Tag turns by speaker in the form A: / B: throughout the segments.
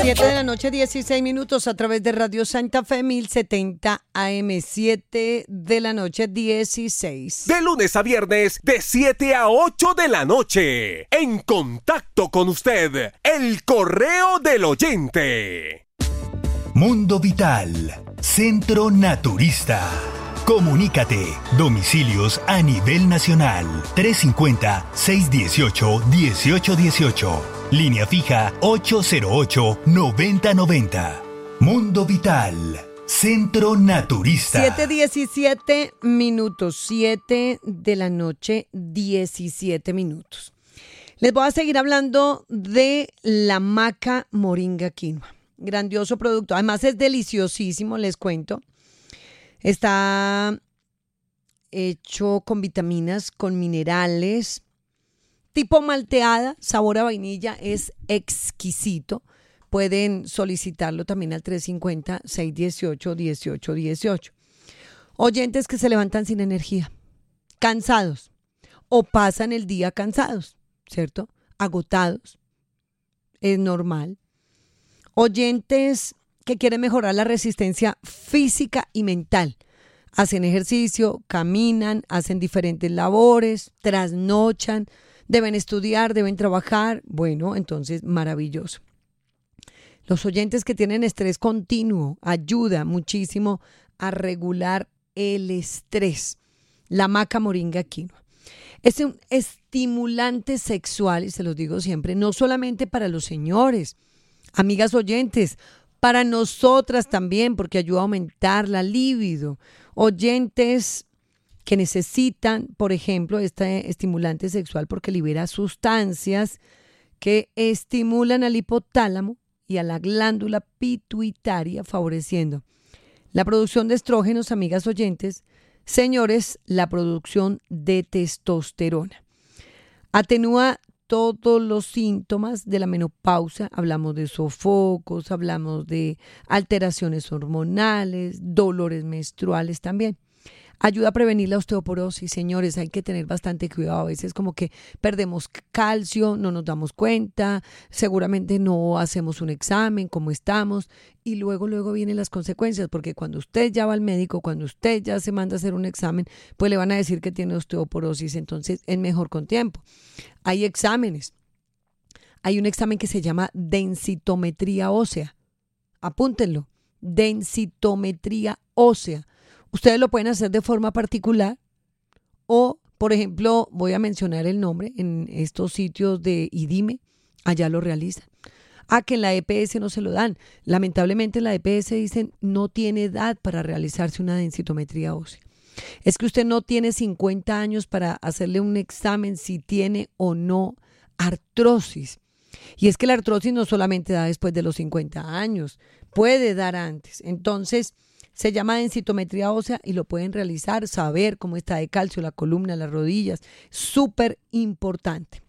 A: 7 de la noche, 16 minutos a través de Radio Santa Fe 1070 AM. 7 de la noche, 16.
B: De lunes a viernes, de 7 a 8 de la noche. En contacto con usted, el correo del oyente.
C: Mundo Vital, Centro Naturista. Comunícate. Domicilios a nivel nacional. 350-618-1818. Línea fija 808-9090. Mundo Vital, Centro Naturista.
A: 7:17 minutos. 7 de la noche, 17 minutos. Les voy a seguir hablando de la maca moringa quinoa. Grandioso producto. Además es deliciosísimo, les cuento. Está hecho con vitaminas, con minerales, tipo malteada, sabor a vainilla, es exquisito. Pueden solicitarlo también al 350-618-1818. Oyentes que se levantan sin energía, cansados o pasan el día cansados, ¿cierto? Agotados, es normal. Oyentes que quieren mejorar la resistencia física y mental. Hacen ejercicio, caminan, hacen diferentes labores, trasnochan, deben estudiar, deben trabajar. Bueno, entonces maravilloso. Los oyentes que tienen estrés continuo ayuda muchísimo a regular el estrés. La maca moringa quinoa. Es un estimulante sexual, y se los digo siempre, no solamente para los señores, amigas oyentes, para nosotras también, porque ayuda a aumentar la libido. Oyentes que necesitan, por ejemplo, este estimulante sexual porque libera sustancias que estimulan al hipotálamo y a la glándula pituitaria, favoreciendo la producción de estrógenos, amigas oyentes, señores, la producción de testosterona. Atenúa todos los síntomas de la menopausia, hablamos de sofocos, hablamos de alteraciones hormonales, dolores menstruales también. Ayuda a prevenir la osteoporosis, señores, hay que tener bastante cuidado, a veces como que perdemos calcio, no nos damos cuenta, seguramente no hacemos un examen, cómo estamos, y luego vienen las consecuencias, porque cuando usted ya va al médico, cuando usted ya se manda a hacer un examen, pues le van a decir que tiene osteoporosis, entonces es mejor con tiempo. Hay exámenes, hay un examen que se llama densitometría ósea, apúntenlo, densitometría ósea. Ustedes lo pueden hacer de forma particular o, por ejemplo, voy a mencionar el nombre en estos sitios de IDIME, allá lo realizan. Que en la EPS no se lo dan. Lamentablemente en la EPS dicen no tiene edad para realizarse una densitometría ósea. Es que usted no tiene 50 años para hacerle un examen si tiene o no artrosis. Y es que la artrosis no solamente da después de los 50 años, puede dar antes. Entonces, se llama densitometría ósea y lo pueden realizar, saber cómo está de calcio la columna, las rodillas, súper importante.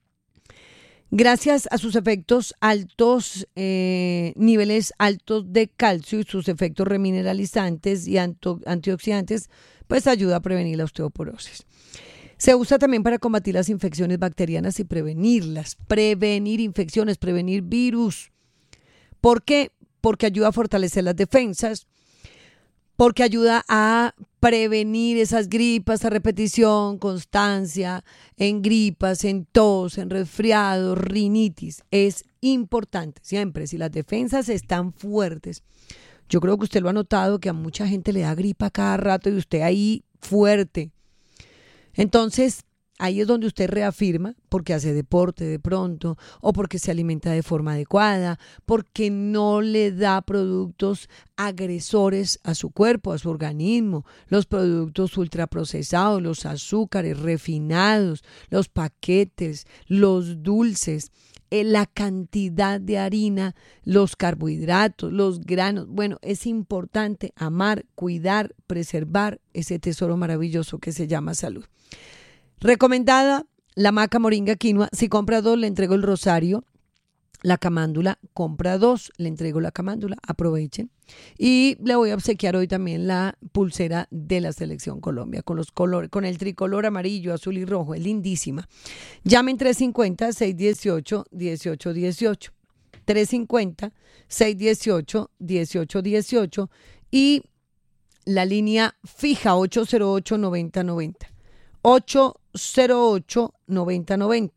A: Gracias a sus efectos altos, niveles altos de calcio y sus efectos remineralizantes y antioxidantes, pues ayuda a prevenir la osteoporosis. Se usa también para combatir las infecciones bacterianas y prevenirlas, prevenir infecciones, prevenir virus. ¿Por qué? Porque ayuda a fortalecer las defensas, porque ayuda a prevenir esas gripas a repetición, constancia, en gripas, en tos, en resfriados, rinitis. Es importante siempre, si las defensas están fuertes. Yo creo que usted lo ha notado, que a mucha gente le da gripa cada rato y usted ahí fuerte. Entonces, ahí es donde usted reafirma, porque hace deporte de pronto, o porque se alimenta de forma adecuada, porque no le da productos agresores a su cuerpo, a su organismo, los productos ultraprocesados, los azúcares refinados, los paquetes, los dulces, la cantidad de harina, los carbohidratos, los granos. Bueno, es importante amar, cuidar, preservar ese tesoro maravilloso que se llama salud. Recomendada la maca moringa quinoa. Si compra 2, le entrego el rosario. La camándula, compra 2, le entrego la camándula. Aprovechen. Y le voy a obsequiar hoy también la pulsera de la Selección Colombia con los colores, con el tricolor amarillo, azul y rojo. Es lindísima. Llamen 350-618-1818. 350-618-1818 y la línea fija 808-9090. 808-9090.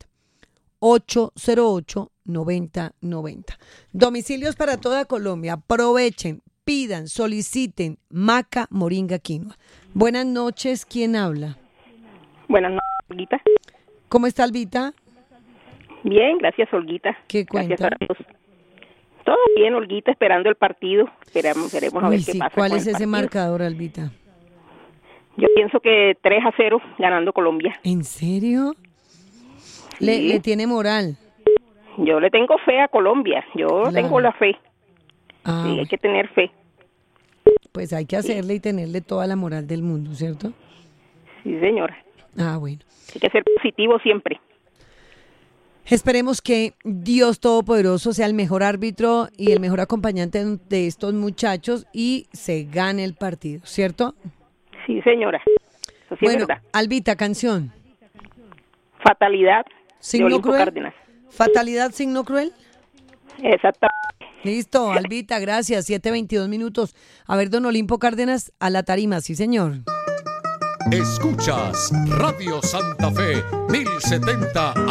A: 808-9090. Domicilios para toda Colombia. Aprovechen, pidan, soliciten maca, moringa, quinoa. Buenas noches, ¿quién habla?
D: Buenas noches, Olguita.
A: ¿Cómo está, Albita?
D: Bien, gracias, Olguita.
A: ¿Qué cuenta?
D: Gracias a Dios. Todo bien, Olguita, esperando el partido. Queremos a ver qué pasa.
A: ¿Cuál
D: con
A: es
D: el
A: ese
D: partido.
A: marcador, Albita?
D: Yo pienso que 3-0 ganando Colombia.
A: ¿En serio?
D: Sí.
A: Le tiene moral.
D: Yo le tengo fe a Colombia. Yo
A: Claro.
D: tengo la fe.
A: Ah,
D: Sí, hay que tener fe.
A: pues hay que hacerle y tenerle toda la moral del mundo, ¿cierto?
D: Sí, señora.
A: Ah, bueno.
D: Hay que ser positivo siempre.
A: Esperemos que Dios Todopoderoso sea el mejor árbitro y el mejor acompañante de estos muchachos y se gane el partido, ¿cierto?
D: Sí, señora. Eso sí es
A: Bueno,
D: verdad.
A: Albita, canción.
D: Fatalidad de
A: ¿Signo
D: Olimpo
A: cruel?
D: Cárdenas.
A: ¿Fatalidad, signo cruel?
D: Exacto.
A: Listo, Albita, gracias. 7:22 minutos. A ver, don Olimpo Cárdenas, a la tarima, sí, señor.
E: Escuchas Radio Santa Fe 1070